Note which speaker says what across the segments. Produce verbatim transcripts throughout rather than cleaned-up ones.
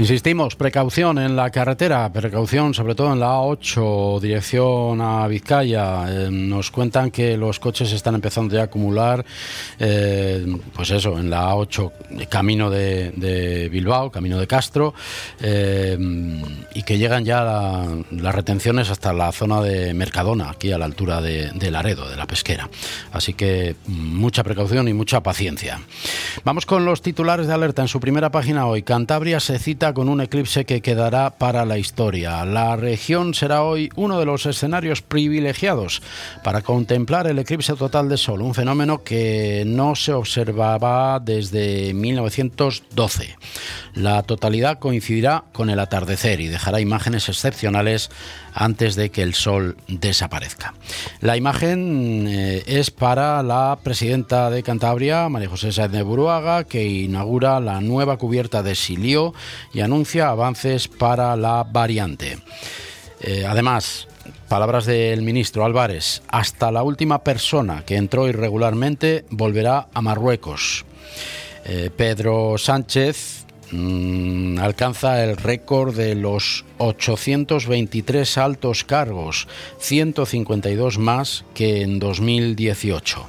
Speaker 1: Insistimos, precaución en la carretera, precaución sobre todo en la A ocho, dirección a Vizcaya. Eh, nos cuentan que los coches están empezando ya a acumular, eh, pues eso, en la A ocho, camino de, de Bilbao, camino de Castro, eh, y que llegan ya la, las retenciones hasta la zona de Mercadona, aquí a la altura de, de Laredo, de la Pesquera. Así que mucha precaución y mucha paciencia. Vamos con los titulares de Alerta. En su primera página hoy, Cantabria se cita con un eclipse que quedará para la historia. La región será hoy uno de los escenarios privilegiados para contemplar el eclipse total de Sol, un fenómeno que no se observaba desde mil novecientos doce. La totalidad coincidirá con el atardecer y dejará imágenes excepcionales antes de que el Sol desaparezca. La imagen eh, es para la presidenta de Cantabria, María José Sáenz de Buruaga, que inaugura la nueva cubierta de Silió y anuncia avances para la variante. Eh, además, palabras del ministro Álvarez: hasta la última persona que entró irregularmente volverá a Marruecos. Eh, Pedro Sánchez Mm, alcanza el récord de los ochocientos veintitrés altos cargos, ciento cincuenta y dos más que en dos mil dieciocho.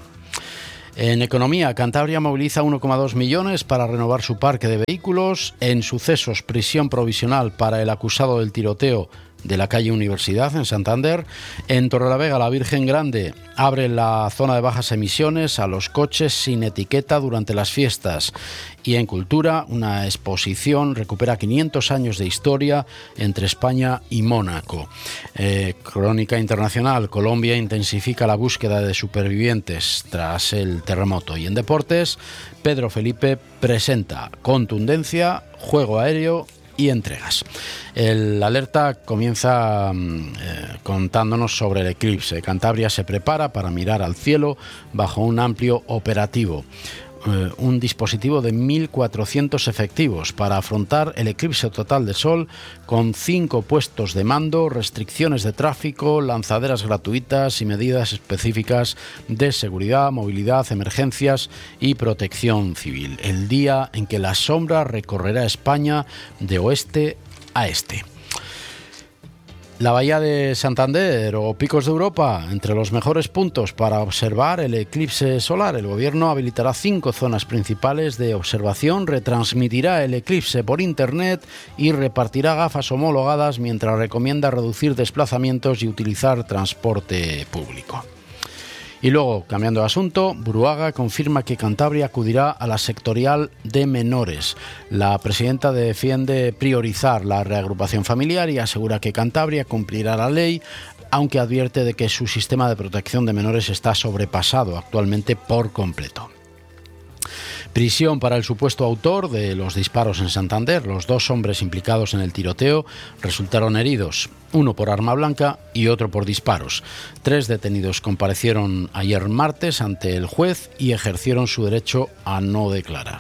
Speaker 1: En economía, Cantabria moviliza uno coma dos millones para renovar su parque de vehículos. En sucesos, prisión provisional para el acusado del tiroteo de la calle Universidad en Santander. En Torrelavega, la Virgen Grande abre la zona de bajas emisiones a los coches sin etiqueta durante las fiestas. Y en cultura, una exposición recupera quinientos años de historia entre España y Mónaco. Eh, Crónica internacional, Colombia intensifica la búsqueda de supervivientes tras el terremoto. Y en deportes, Pedro Felipe presenta contundencia, juego aéreo y entregas. El Alerta comienza eh, contándonos sobre el eclipse. Cantabria se prepara para mirar al cielo bajo un amplio operativo. Eh, un dispositivo de mil cuatrocientos efectivos para afrontar el eclipse total de Sol, con cinco puestos de mando, restricciones de tráfico, lanzaderas gratuitas y medidas específicas de seguridad, movilidad, emergencias y protección civil. El día en que la sombra recorrerá España de oeste a este. La Bahía de Santander o Picos de Europa, entre los mejores puntos para observar el eclipse solar. El gobierno habilitará cinco zonas principales de observación, retransmitirá el eclipse por internet y repartirá gafas homologadas, mientras recomienda reducir desplazamientos y utilizar transporte público. Y luego, cambiando de asunto, Buruaga confirma que Cantabria acudirá a la sectorial de menores. La presidenta defiende priorizar la reagrupación familiar y asegura que Cantabria cumplirá la ley, aunque advierte de que su sistema de protección de menores está sobrepasado actualmente por completo. Prisión para el supuesto autor de los disparos en Santander. Los dos hombres implicados en el tiroteo resultaron heridos, uno por arma blanca y otro por disparos. Tres detenidos comparecieron ayer martes ante el juez y ejercieron su derecho a no declarar.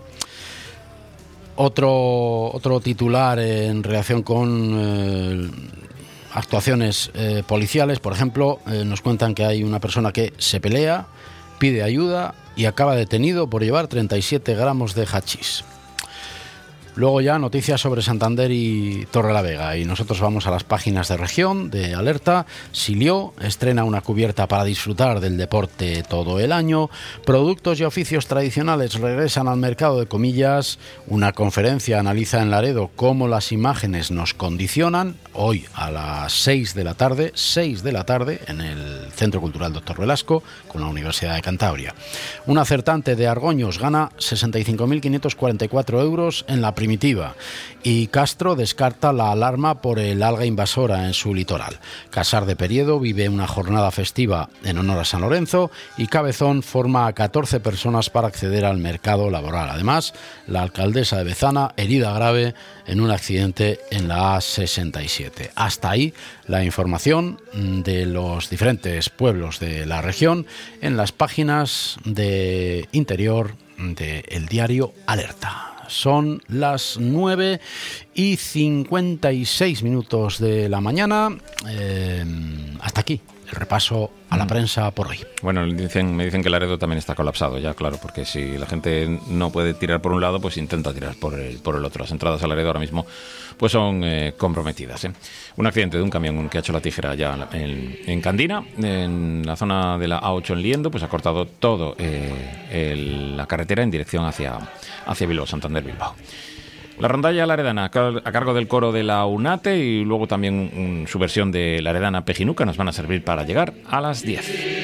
Speaker 1: Otro, otro titular en relación con eh, actuaciones eh, policiales, por ejemplo, eh, nos cuentan que hay una persona que se pelea, pide ayuda y acaba detenido por llevar treinta y siete gramos de hachís. Luego ya noticias sobre Santander y Torrelavega, y nosotros vamos a las páginas de región de Alerta. Silió estrena una cubierta para disfrutar del deporte todo el año. Productos y oficios tradicionales regresan al mercado de Comillas. Una conferencia analiza en Laredo cómo las imágenes nos condicionan. Hoy a las seis de la tarde, seis de la tarde, en el Centro Cultural Doctor Velasco, con la Universidad de Cantabria. Un acertante de Argoños gana sesenta y cinco mil quinientos cuarenta y cuatro euros en la primera primitiva, y Castro descarta la alarma por el alga invasora en su litoral. Casar de Periedo vive una jornada festiva en honor a San Lorenzo, y Cabezón forma a catorce personas para acceder al mercado laboral. Además, la alcaldesa de Bezana, herida grave en un accidente en la A sesenta y siete. Hasta ahí la información de los diferentes pueblos de la región en las páginas de interior del diario Alerta. Son las nueve y cincuenta y seis minutos de la mañana. Eh, hasta aquí el repaso a la prensa por hoy.
Speaker 2: Bueno, dicen, me dicen que Laredo también está colapsado ya, claro, porque si la gente no puede tirar por un lado, pues intenta tirar por el, por el otro. Las entradas a Laredo ahora mismo pues son eh, comprometidas. ¿eh? Un accidente de un camión que ha hecho la tijera ya en, en Candina, en la zona de la A ocho en Liendo, pues ha cortado todo eh, el, la carretera en dirección hacia, hacia Bilbao, Santander-Bilbao. La rondalla laredana a cargo del coro de la UNATE y luego también un, su versión de Laredana Pejinuca nos van a servir para llegar a las diez.